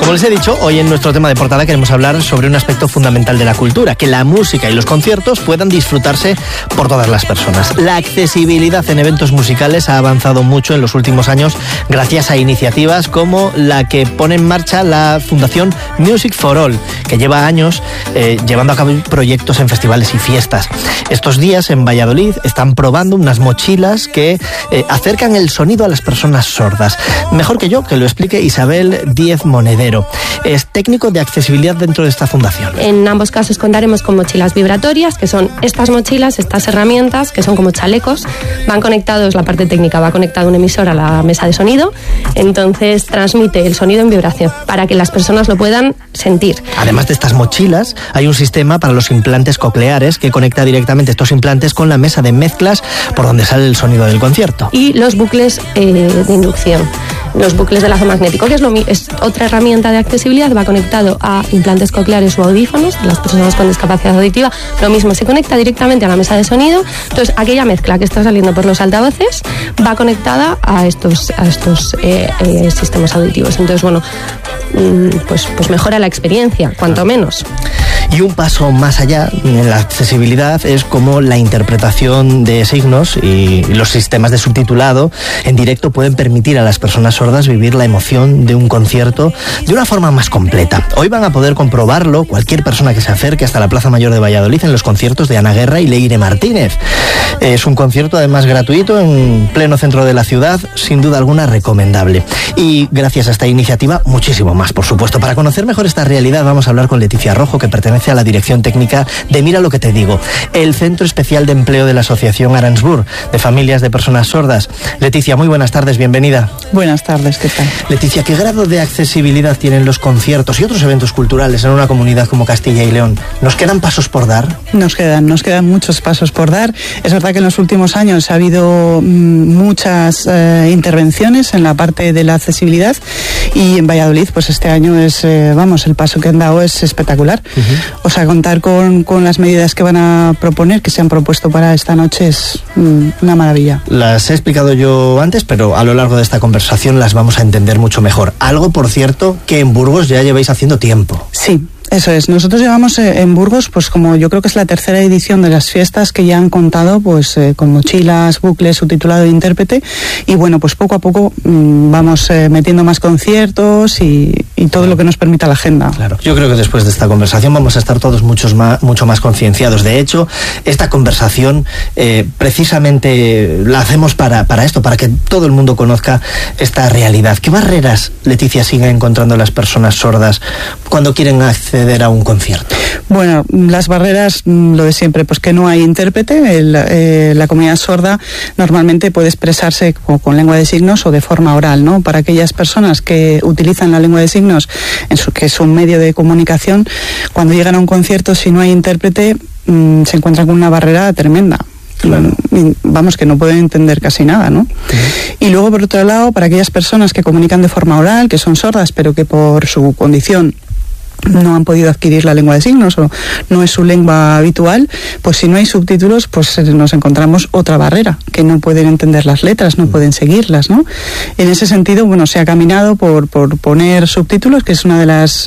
Como les he dicho, hoy en nuestro tema de portada queremos hablar sobre un aspecto fundamental de la cultura, que la música y los conciertos puedan disfrutarse por todas las personas. La accesibilidad en eventos musicales ha avanzado mucho en los últimos años gracias a iniciativas como la que pone en marcha la Fundación Music for All, que lleva años llevando a cabo proyectos en festivales y fiestas. Estos días en Valladolid están probando unas mochilas que acercan el sonido a las personas sordas. Mejor que yo, que lo explique Isabel Díez Monedero. Es técnico de accesibilidad dentro de esta fundación. En ambos casos contaremos con mochilas vibratorias, que son estas mochilas, estas herramientas, que son como chalecos. Van conectados, la parte técnica va conectada un emisor a la mesa de sonido, entonces transmite el sonido en vibración para que las personas lo puedan sentir. Además de estas mochilas, hay un sistema para los implantes cocleares que conecta directamente estos implantes con la mesa de mezclas por donde sale el sonido del concierto. Y los bucles de inducción, los bucles de lazo magnético, que es otra herramienta de accesibilidad, va conectado a implantes cocleares o audífonos de las personas con discapacidad auditiva. Lo mismo, se conecta directamente a la mesa de sonido, entonces aquella mezcla que está saliendo por los altavoces va conectada a estos sistemas auditivos. Entonces, bueno, pues mejora la experiencia, cuanto menos. Y un paso más allá en la accesibilidad es como la interpretación de signos y los sistemas de subtitulado en directo pueden permitir a las personas sordas vivir la emoción de un concierto de una forma más completa. Hoy van a poder comprobarlo cualquier persona que se acerque hasta la Plaza Mayor de Valladolid en los conciertos de Ana Guerra y Leire Martínez. Es un concierto además gratuito en pleno centro de la ciudad, sin duda alguna recomendable. Y gracias a esta iniciativa, muchísimo más, por supuesto. Para conocer mejor esta realidad vamos a hablar con Leticia Rojo, que pertenece a la dirección técnica de Mira lo que te digo, el Centro Especial de Empleo de la Asociación Aransburg, de familias de personas sordas. Leticia, muy buenas tardes, bienvenida. Buenas tardes, ¿qué tal? Leticia, ¿qué grado de accesibilidad tienen los conciertos y otros eventos culturales en una comunidad como Castilla y León? ¿Nos quedan pasos por dar? Nos quedan muchos pasos por dar. Es verdad que en los últimos años ha habido muchas intervenciones en la parte de la accesibilidad y en Valladolid, pues este año es, el paso que han dado es espectacular. O sea, contar con las medidas que van a proponer, que se han propuesto para esta noche, es una maravilla. Las he explicado yo antes, pero a lo largo de esta conversación las vamos a entender mucho mejor. Algo, por cierto, que en Burgos ya lleváis haciendo tiempo. Sí. Eso es, nosotros llevamos en Burgos, pues como yo creo que es la tercera edición de las fiestas que ya han contado pues con mochilas, bucles, subtitulado e intérprete, y bueno, pues poco a poco vamos metiendo más conciertos y todo lo que nos permita la agenda. Claro, yo creo que después de esta conversación vamos a estar todos mucho más concienciados. De hecho, esta conversación precisamente la hacemos para esto, para que todo el mundo conozca esta realidad. ¿Qué barreras, Leticia, siguen encontrando las personas sordas cuando quieren acceder a un concierto? Bueno, las barreras, lo de siempre, pues que no hay intérprete. La comunidad sorda normalmente puede expresarse con lengua de signos o de forma oral, ¿no? Para aquellas personas que utilizan la lengua de signos, que es un medio de comunicación, cuando llegan a un concierto, si no hay intérprete, se encuentran con una barrera tremenda. Claro. Vamos, que no pueden entender casi nada, ¿no? Y luego, por otro lado, para aquellas personas que comunican de forma oral, que son sordas, pero que por su condición no han podido adquirir la lengua de signos o no es su lengua habitual, pues si no hay subtítulos, pues nos encontramos otra barrera, que no pueden entender las letras, no pueden seguirlas, ¿no? En ese sentido, bueno, se ha caminado por poner subtítulos, que es una de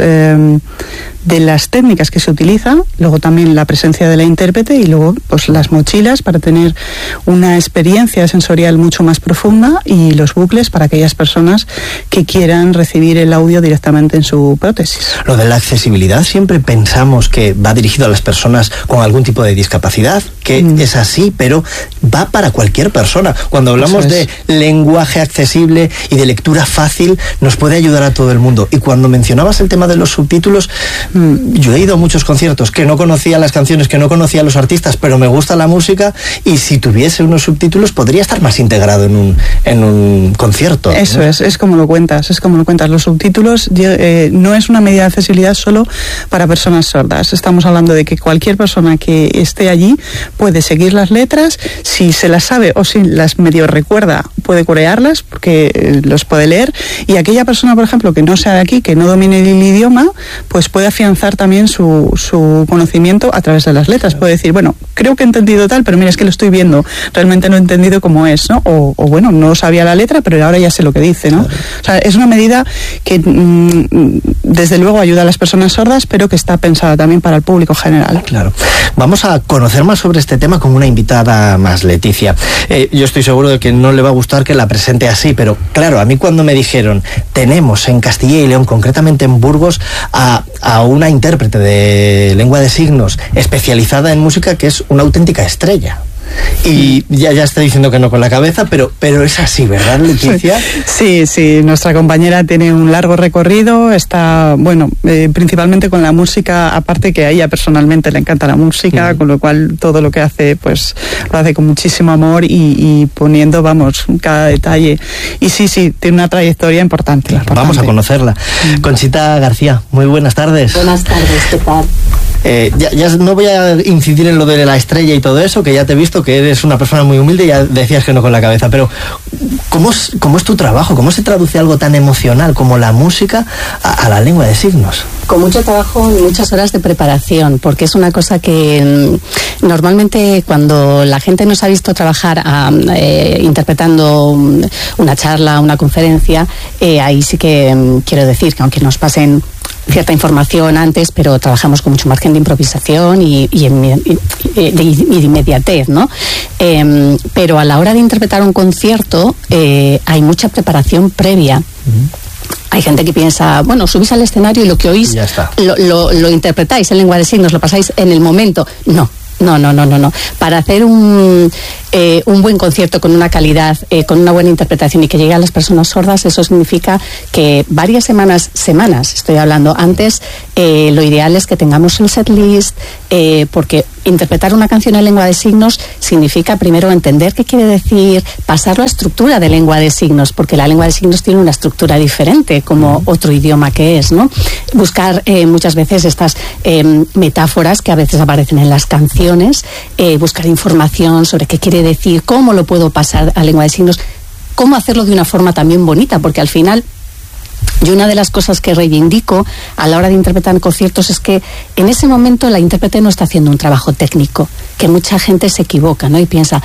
las técnicas que se utiliza, luego también la presencia de la intérprete y luego pues las mochilas para tener una experiencia sensorial mucho más profunda y los bucles para aquellas personas que quieran recibir el audio directamente en su prótesis. Lo de la accesibilidad siempre pensamos que va dirigido a las personas con algún tipo de discapacidad, que es así, pero va para cualquier persona. Cuando hablamos de lenguaje accesible y de lectura fácil, nos puede ayudar a todo el mundo. Y cuando mencionabas el tema de los subtítulos, yo he ido a muchos conciertos que no conocía las canciones, que no conocía a los artistas, pero me gusta la música, y si tuviese unos subtítulos podría estar más integrado en un concierto. Eso, ¿no? Es como lo cuentas, Los subtítulos no es una medida de accesibilidad solo para personas sordas. Estamos hablando de que cualquier persona que esté allí puede seguir las letras, si se las sabe o si las medio recuerda, puede corearlas porque los puede leer, y aquella persona, por ejemplo, que no sea de aquí, que no domine el idioma, pues puede afianzar también su conocimiento a través de las letras. Puede decir, bueno, creo que he entendido tal, pero mira, es que lo estoy viendo, realmente no he entendido cómo es, ¿no? O bueno, no sabía la letra, pero ahora ya sé lo que dice, ¿no? O sea, es una medida que desde luego ayuda a las personas sordas, pero que está pensada también para el público general. Claro. Vamos a conocer más sobre este tema con una invitada más, Leticia. Yo estoy seguro de que no le va a gustar que la presente así, pero claro, a mí cuando me dijeron, tenemos en Castilla y León, concretamente en Burgos, a una intérprete de lengua de signos especializada en música que es una auténtica estrella. Y ya está diciendo que no con la cabeza, pero es así, ¿verdad, Leticia? Sí, nuestra compañera tiene un largo recorrido, está, bueno, principalmente con la música, aparte que a ella personalmente le encanta la música, con lo cual todo lo que hace, pues lo hace con muchísimo amor y poniendo, vamos, cada detalle. Y sí, tiene una trayectoria importante. Vamos a conocerla. Conchita García, muy buenas tardes. Buenas tardes, ¿qué tal? Ya no voy a incidir en lo de la estrella y todo eso, que ya te he visto que eres una persona muy humilde y ya decías que no con la cabeza, pero ¿cómo es tu trabajo? ¿Cómo se traduce algo tan emocional como la música a la lengua de signos? Con mucho trabajo y muchas horas de preparación, porque es una cosa que normalmente cuando la gente nos ha visto trabajar interpretando una charla, una conferencia, ahí sí que quiero decir que aunque nos pasen cierta información antes, pero trabajamos con mucho margen de improvisación y de inmediatez, ¿no? Pero a la hora de interpretar un concierto hay mucha preparación previa. Hay gente que piensa, bueno, subís al escenario y lo que oís lo interpretáis en lengua de signos, lo pasáis en el momento. No. Para hacer un buen concierto con una calidad, con una buena interpretación y que llegue a las personas sordas, eso significa que varias semanas, estoy hablando antes, lo ideal es que tengamos un set list, porque interpretar una canción en lengua de signos significa primero entender qué quiere decir, pasarlo a estructura de lengua de signos, porque la lengua de signos tiene una estructura diferente como otro idioma que es, ¿no? Buscar muchas veces estas metáforas que a veces aparecen en las canciones, buscar información sobre qué quiere decir, cómo lo puedo pasar a lengua de signos, cómo hacerlo de una forma también bonita, porque al final yo una de las cosas que reivindico a la hora de interpretar conciertos es que en ese momento la intérprete no está haciendo un trabajo técnico, que mucha gente se equivoca, ¿no? Y piensa,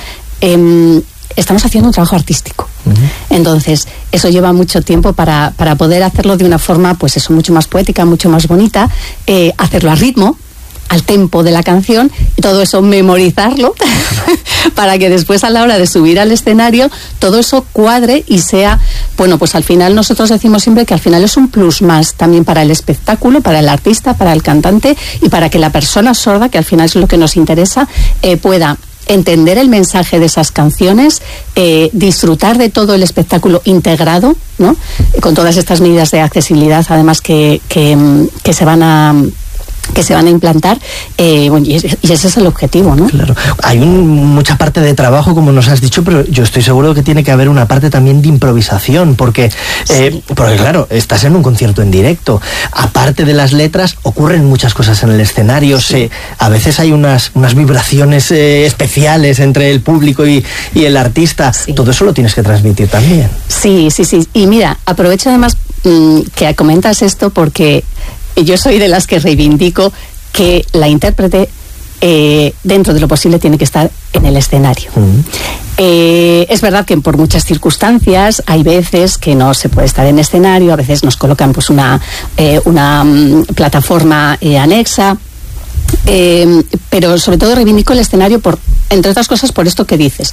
estamos haciendo un trabajo artístico. Entonces, eso lleva mucho tiempo para poder hacerlo de una forma, pues eso, mucho más poética, mucho más bonita, hacerlo a ritmo, al tempo de la canción, y todo eso memorizarlo para que después a la hora de subir al escenario todo eso cuadre y sea, bueno, pues al final nosotros decimos siempre que al final es un plus más también para el espectáculo, para el artista, para el cantante y para que la persona sorda, que al final es lo que nos interesa, pueda entender el mensaje de esas canciones, disfrutar de todo el espectáculo integrado, ¿no? Con todas estas medidas de accesibilidad además que se van a implantar, y ese es el objetivo, ¿no? Claro. Hay mucha parte de trabajo, como nos has dicho, pero yo estoy seguro que tiene que haber una parte también de improvisación, porque claro, estás en un concierto en directo. Aparte de las letras, ocurren muchas cosas en el escenario. A veces hay unas vibraciones especiales entre el público y el artista. Sí. Todo eso lo tienes que transmitir también. Sí. Y mira, aprovecho además que comentas esto porque yo soy de las que reivindico que la intérprete dentro de lo posible tiene que estar en el escenario. Es verdad que por muchas circunstancias hay veces que no se puede estar en escenario, a veces nos colocan pues una plataforma anexa, pero sobre todo reivindico el escenario entre otras cosas por esto que dices.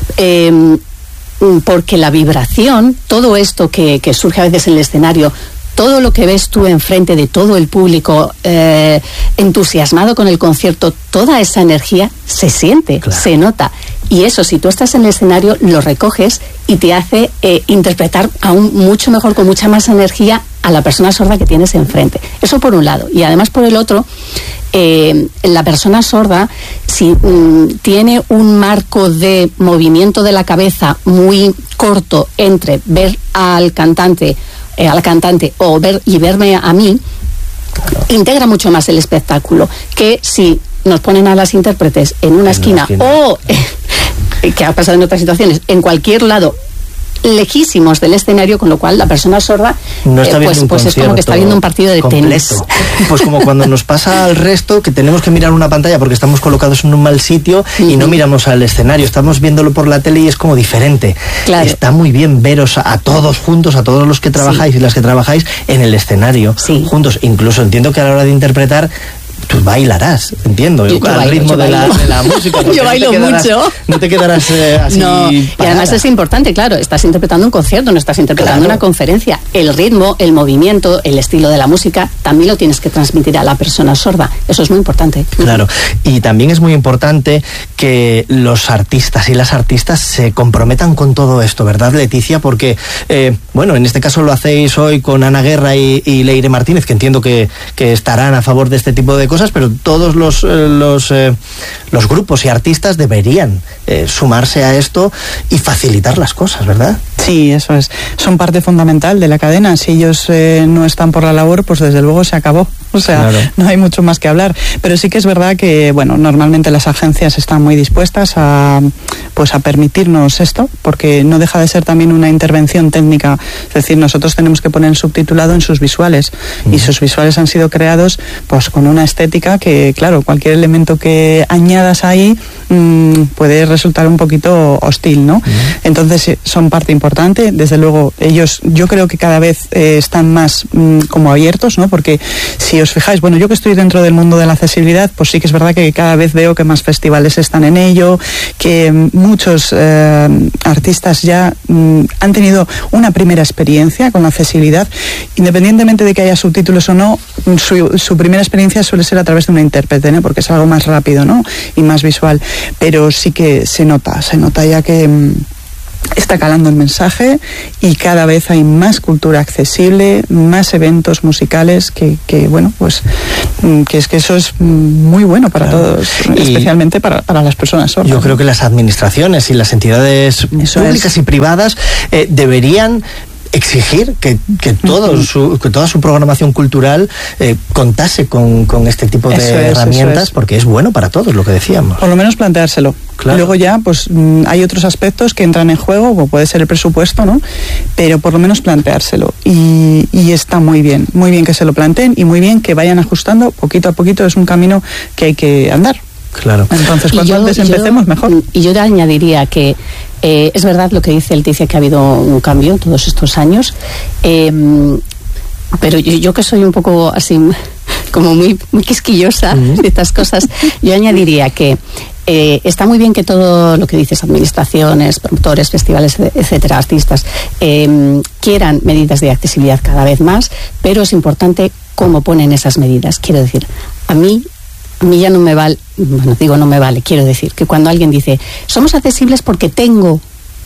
Porque la vibración, todo esto que surge a veces en el escenario, todo lo que ves tú enfrente de todo el público entusiasmado con el concierto, toda esa energía se siente, claro, se nota. Y eso, si tú estás en el escenario, lo recoges y te hace interpretar aún mucho mejor, con mucha más energía, a la persona sorda que tienes enfrente. Eso por un lado. Y además por el otro, la persona sorda, si tiene un marco de movimiento de la cabeza muy corto entre ver al cantante o verme a mí, integra mucho más el espectáculo que si nos ponen a las intérpretes en una esquina o que ha pasado en otras situaciones, en cualquier lado lejísimos del escenario, con lo cual la persona sorda no está viendo pues es como que está viendo un partido de completo. tenis. Pues como cuando nos pasa al resto que tenemos que mirar una pantalla porque estamos colocados en un mal sitio y no miramos al escenario, estamos viéndolo por la tele y es como diferente. Claro. Está muy bien veros a todos juntos, a todos los que trabajáis y las que trabajáis en el escenario juntos. Incluso entiendo que a la hora de interpretar tú bailarás, entiendo, al ritmo de la música. Yo bailo mucho. No te quedarás así. No, y además es importante, claro, estás interpretando un concierto, no estás interpretando una conferencia. El ritmo, el movimiento, el estilo de la música, también lo tienes que transmitir a la persona sorda. Eso es muy importante. Claro, y también es muy importante que los artistas y las artistas se comprometan con todo esto, ¿verdad, Leticia? Porque, bueno, en este caso lo hacéis hoy con Ana Guerra y Leire Martínez, que entiendo que estarán a favor de este tipo de cosas, pero todos los grupos y artistas deberían sumarse a esto y facilitar las cosas, ¿verdad? Sí, eso es. Son parte fundamental de la cadena. Si ellos no están por la labor, pues desde luego se acabó. O sea, no hay mucho más que hablar. Pero sí que es verdad que, bueno, normalmente las agencias están muy dispuestas a permitirnos esto, porque no deja de ser también una intervención técnica. Es decir, nosotros tenemos que poner el subtitulado en sus visuales y sus visuales han sido creados pues con una estética que, claro, cualquier elemento que añadas ahí puede resultar un poquito hostil, ¿no? Entonces son parte importante. Desde luego, ellos, yo creo que cada vez están más como abiertos, ¿no? Porque si os fijáis, bueno, yo que estoy dentro del mundo de la accesibilidad, pues sí que es verdad que cada vez veo que más festivales están en ello, que muchos artistas ya han tenido una primera experiencia con la accesibilidad, independientemente de que haya subtítulos o no, su primera experiencia suele ser a través de una intérprete, ¿no? Porque es algo más rápido, ¿no? Y más visual, pero sí que se nota ya que está calando el mensaje y cada vez hay más cultura accesible, más eventos musicales que bueno, pues que es que eso es muy bueno para todos, especialmente para las personas sordas. Yo creo que las administraciones y las entidades públicas y privadas deberían exigir que toda su programación cultural contase con este tipo de herramientas, porque es bueno para todos, lo que decíamos. Por lo menos planteárselo. Claro. Luego ya, pues hay otros aspectos que entran en juego, como puede ser el presupuesto, ¿no? Pero por lo menos planteárselo. Y está muy bien que se lo planteen y muy bien que vayan ajustando poquito a poquito. Es un camino que hay que andar. Claro. Entonces, cuanto antes empecemos, mejor. Y yo le añadiría que es verdad lo que dice Leticia, que ha habido un cambio todos estos años, pero yo que soy un poco así, como muy quisquillosa de estas cosas, yo añadiría que está muy bien que todo lo que dices, administraciones, promotores, festivales, etcétera, artistas, quieran medidas de accesibilidad cada vez más, pero es importante cómo ponen esas medidas. Quiero decir, a mí ya no me vale, no me vale, quiero decir que cuando alguien dice, somos accesibles porque tengo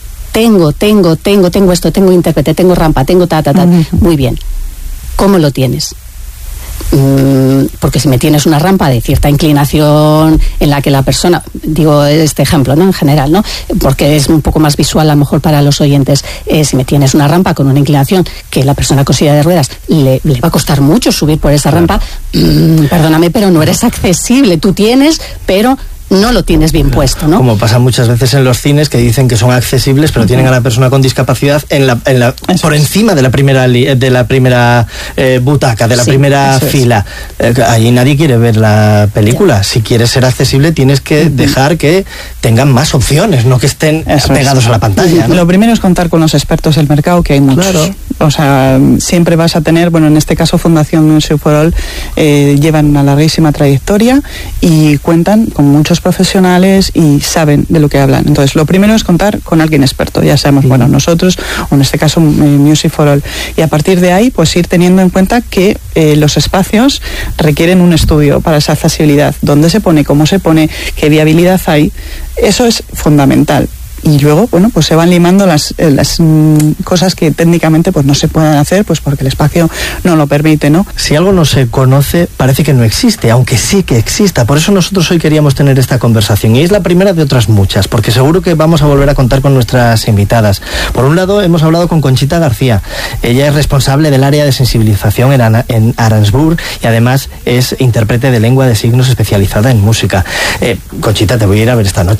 esto, tengo intérprete, tengo rampa, tengo muy bien, ¿cómo lo tienes? Porque si me tienes una rampa de cierta inclinación en la que la persona, digo este ejemplo, ¿no? En general, ¿no? Porque es un poco más visual a lo mejor para los oyentes, si me tienes una rampa con una inclinación que la persona con silla de ruedas le va a costar mucho subir por esa rampa, perdóname, pero no eres accesible, tú tienes, pero no lo tienes bien puesto, ¿no? Como pasa muchas veces en los cines, que dicen que son accesibles, pero tienen a la persona con discapacidad por encima de la primera butaca, de la primera fila. Allí nadie quiere ver la película. Si quieres ser accesible, tienes que dejar que tengan más opciones, no que estén pegados a la pantalla, ¿no? Lo primero es contar con los expertos del mercado, que hay muchos. Claro. O sea, siempre vas a tener, bueno, en este caso Fundación Music for All llevan una larguísima trayectoria y cuentan con muchos profesionales y saben de lo que hablan. Entonces, lo primero es contar con alguien experto, ya sabemos, bueno, nosotros, o en este caso Music for All. Y a partir de ahí, pues ir teniendo en cuenta que los espacios requieren un estudio para esa accesibilidad. ¿Dónde se pone? ¿Cómo se pone? ¿Qué viabilidad hay? Eso es fundamental. Y luego, bueno, pues se van limando las cosas que técnicamente pues no se pueden hacer, pues porque el espacio no lo permite, ¿no? Si algo no se conoce, parece que no existe, aunque sí que exista. Por eso nosotros hoy queríamos tener esta conversación. Y es la primera de otras muchas, porque seguro que vamos a volver a contar con nuestras invitadas. Por un lado, hemos hablado con Conchita García. Ella es responsable del área de sensibilización en Aranzburg y además es intérprete de lengua de signos especializada en música. Conchita, te voy a ir a ver esta noche.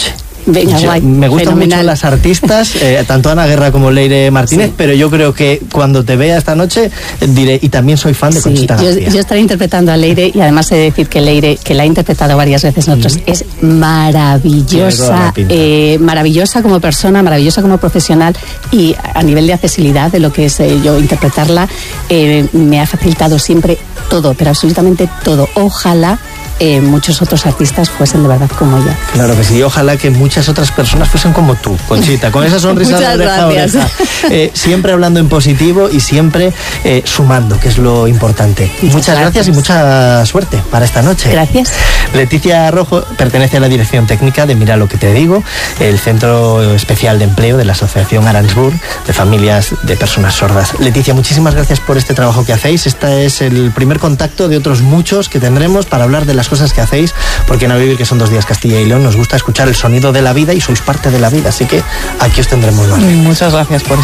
Venga, guay. Me gustan fenomenal. mucho las artistas, tanto Ana Guerra como Leire Martínez, Sí. pero yo creo que cuando te vea esta noche diré, y también soy fan de Sí, Conchita García. yo estaré interpretando a Leire, y además he de decir que Leire, que la ha interpretado varias veces nosotros, es maravillosa, maravillosa como persona, maravillosa como profesional, y a nivel de accesibilidad de lo que es yo interpretarla, me ha facilitado siempre todo, pero absolutamente todo. Ojalá muchos otros artistas fuesen de verdad como ella. Claro que sí, ojalá que muchas otras personas fuesen como tú, Conchita, con esa sonrisa de Muchas oreja a gracias. oreja. Siempre hablando en positivo y siempre sumando, que es lo importante. Muchas gracias y mucha suerte para esta noche. Gracias. Leticia Rojo pertenece a la dirección técnica de Mira lo que te digo, el Centro Especial de Empleo de la Asociación Aransburg de Familias de Personas Sordas. Leticia, muchísimas gracias por este trabajo que hacéis. Este es el primer contacto de otros muchos que tendremos para hablar de las cosas que hacéis, porque en A Vivir, que son 2 días Castilla y León, nos gusta escuchar el sonido de la vida y sois parte de la vida, así que aquí os tendremos más. Muchas gracias por